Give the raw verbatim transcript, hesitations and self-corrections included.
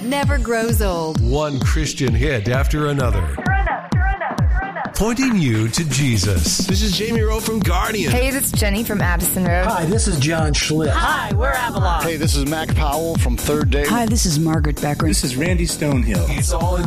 never grows old. One Christian hit after another. Pointing you to Jesus. This is Jamie Rowe from Guardian. Hey, this is Jenny from Addison Road. Hi, this is John Schlitt. Hi, we're Avalon. Hey, this is Mac Powell from Third Day. Hi, this is Margaret Becker. This is Randy Stonehill. It's all in